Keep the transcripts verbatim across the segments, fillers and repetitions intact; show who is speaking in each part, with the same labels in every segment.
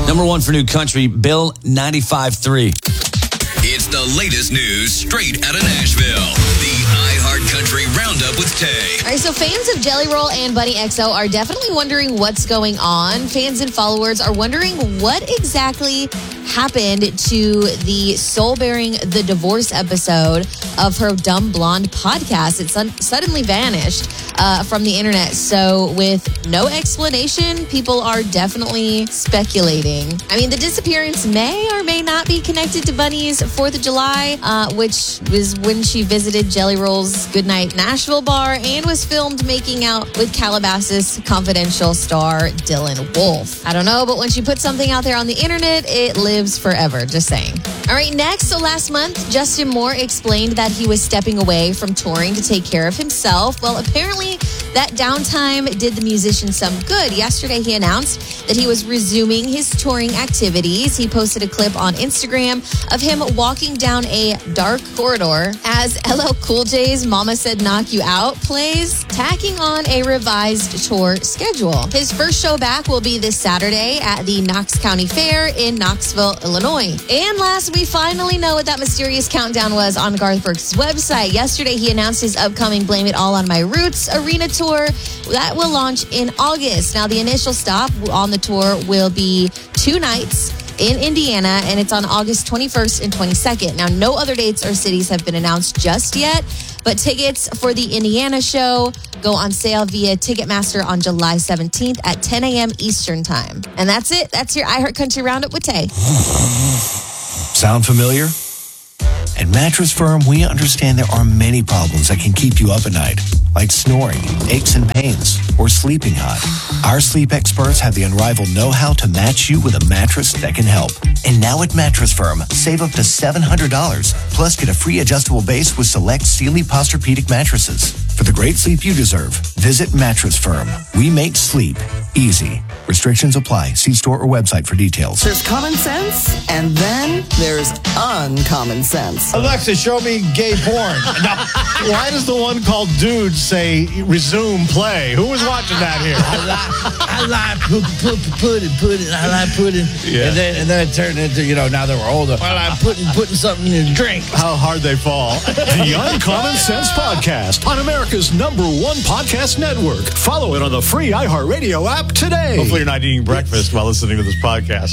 Speaker 1: Number one for new country, Bill ninety-five three.
Speaker 2: It's the latest news straight out of Nashville. The iHeart Country Roundup with Tay.
Speaker 3: All right, so fans of Jelly Roll and Bunny X O are definitely wondering what's going on. Fans and followers are wondering what exactly happened to the Soul Bearing the Divorce episode of her Dumb Blonde podcast. It sun- suddenly vanished uh, from the internet. So with no explanation, people are definitely speculating. I mean, the disappearance may or may not be connected to Bunny's fourth of July, uh, which was when she visited Jelly Roll's Goodnight Nashville bar and was filmed making out with Calabasas Confidential star Dylan Wolf. I don't know, but when she puts something out there on the internet, it lives forever. Just saying. All right, next. So last month, Justin Moore explained that he was stepping away from touring to take care of himself. Well, apparently that downtime did the musician some good. Yesterday, he announced that he was resuming his touring activities. He posted a clip on Instagram of him walking down a dark corridor as L L Cool J's Mama Said Knock You Out plays, tacking on a revised tour schedule. His first show back will be this Saturday at the Knox County Fair in Knoxville, Illinois. And last, we finally know what that mysterious countdown was on Garth Brooks' website. Yesterday, he announced his upcoming Blame It All on My Roots arena tour that will launch in August. Now, the initial stop on the tour will be two nights in Indiana, and it's on August twenty-first and twenty-second. Now, no other dates or cities have been announced just yet, but tickets for the Indiana show go on sale via Ticketmaster on July seventeenth at ten a.m. Eastern Time. And that's it. That's your iHeart Country Roundup with Tay.
Speaker 4: Sound familiar? At Mattress Firm, we understand there are many problems that can keep you up at night, like snoring, aches and pains, or sleeping hot. Our sleep experts have the unrivaled know-how to match you with a mattress that can help. And now at Mattress Firm, save up to seven hundred dollars, plus get a free adjustable base with select Sealy Posturepedic mattresses. For the great sleep you deserve, visit Mattress Firm. We make sleep easy. Restrictions apply. See store or website for details.
Speaker 5: There's common sense, and then there's uncommon sense.
Speaker 6: Alexa, show me gay porn. Now, why does the one called Dudes say resume play? Who was watching that here?
Speaker 7: I like, I like put, put, pudding, pudding. I like pudding.
Speaker 6: Yeah.
Speaker 7: And then and then it turned into, you know, now that we're older, I like putting, putting something in a drink.
Speaker 6: How hard they fall.
Speaker 8: The Uncommon Sense Podcast on America's number one podcast network. Follow it on the free iHeartRadio app today.
Speaker 6: Hopefully you're not eating breakfast while listening to this podcast.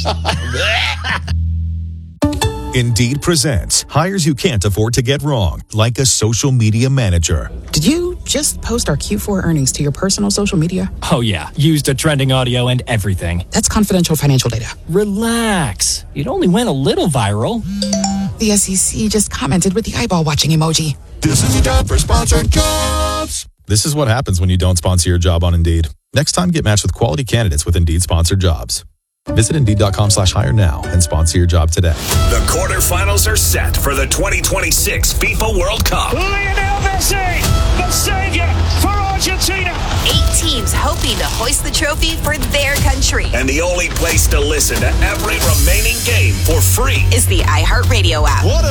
Speaker 9: Indeed presents hires you can't afford to get wrong, like a social media manager.
Speaker 10: Did you just post our Q four earnings to your personal social media?
Speaker 11: Oh, yeah. Used a trending audio and everything.
Speaker 10: That's confidential financial data.
Speaker 11: Relax. It only went a little viral.
Speaker 10: The S E C just commented with the eyeball watching emoji.
Speaker 9: This is your job for sponsored jobs. This is what happens when you don't sponsor your job on Indeed. Next time, get matched with quality candidates with Indeed sponsored jobs. Visit Indeed.com slash hire now and sponsor your job today.
Speaker 2: The quarterfinals are set for the twenty twenty-six FIFA World Cup.
Speaker 12: Lionel Messi, the savior for Argentina.
Speaker 13: Eight teams hoping to hoist the trophy for their country.
Speaker 2: And the only place to listen to every remaining game for free
Speaker 13: is the iHeartRadio app.
Speaker 8: What